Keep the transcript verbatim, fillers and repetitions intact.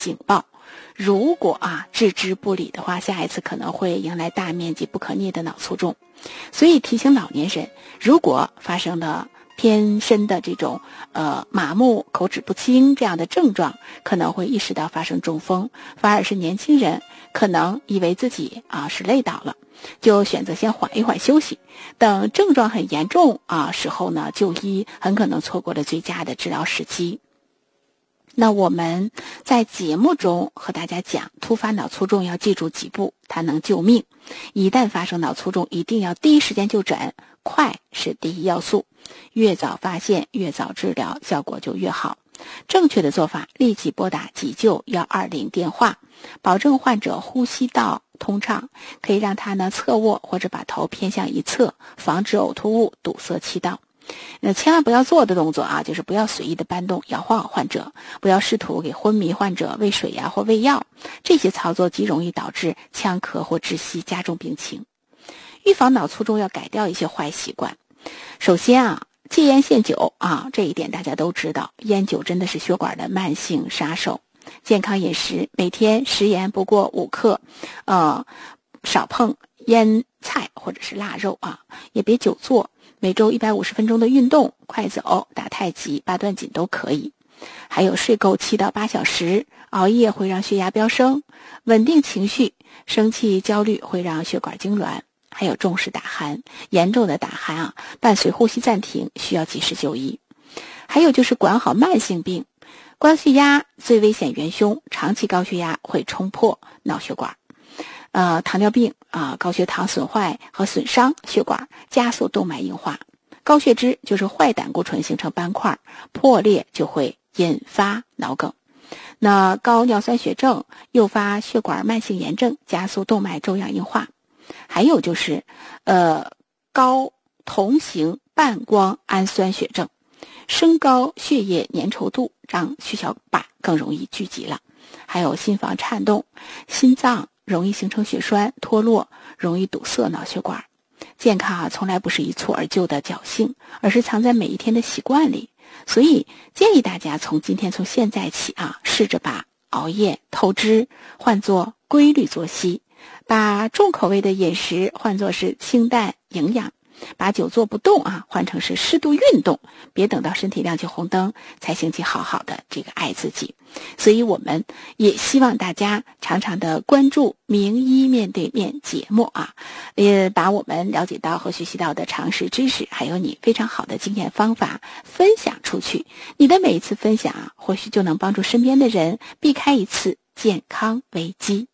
警报。如果啊置之不理的话，下一次可能会迎来大面积不可逆的脑卒中。所以提醒老年人，如果发生了偏深的这种呃麻木、口齿不清这样的症状，可能会意识到发生中风，反而是年轻人可能以为自己啊是累倒了，就选择先缓一缓休息，等症状很严重啊时候呢就医，很可能错过了最佳的治疗时机。那我们在节目中和大家讲，突发脑卒中要记住几步，它能救命。一旦发生脑卒中，一定要第一时间就诊，快是第一要素，越早发现越早治疗，效果就越好。正确的做法，立即拨打急救一二零电话，保证患者呼吸道通畅，可以让他呢侧卧或者把头偏向一侧，防止呕吐物堵塞气道。那千万不要做的动作啊，就是不要随意的搬动摇晃患者，不要试图给昏迷患者喂水呀、啊、或喂药，这些操作极容易导致呛咳或窒息，加重病情。预防脑卒中要改掉一些坏习惯。首先啊，戒烟限酒啊，这一点大家都知道，烟酒真的是血管的慢性杀手。健康饮食，每天食盐不过五克，呃，少碰腌菜或者是腊肉啊，也别久坐。每周一百五十分钟的运动，快走、打太极、八段锦都可以。还有睡够七到八小时，熬夜会让血压飙升，稳定情绪，生气、焦虑会让血管痉挛。还有重视打鼾，严重的打鼾啊，伴随呼吸暂停，需要及时就医。还有就是管好慢性病，高血压最危险元凶，长期高血压会冲破脑血管。呃，糖尿病啊，高血糖损坏和损伤血管，加速动脉硬化。高血脂就是坏胆固醇形成斑块，破裂就会引发脑梗。那高尿酸血症诱发血管慢性炎症，加速动脉粥样硬化。还有就是呃高同型半胱氨酸血症，升高血液粘稠度，让血小板更容易聚集了。还有心房颤动，心脏容易形成血栓脱落，容易堵塞脑血管。健康啊，从来不是一蹴而就的侥幸，而是藏在每一天的习惯里。所以建议大家从今天从现在起啊，试着把熬夜透支换作规律作息，把重口味的饮食换作是清淡营养，把久坐不动啊换成是适度运动，别等到身体亮起红灯才兴起好好的这个爱自己。所以我们也希望大家常常的关注名医面对面节目啊，也把我们了解到和学习到的常识知识，还有你非常好的经验方法分享出去。你的每一次分享啊，或许就能帮助身边的人避开一次健康危机。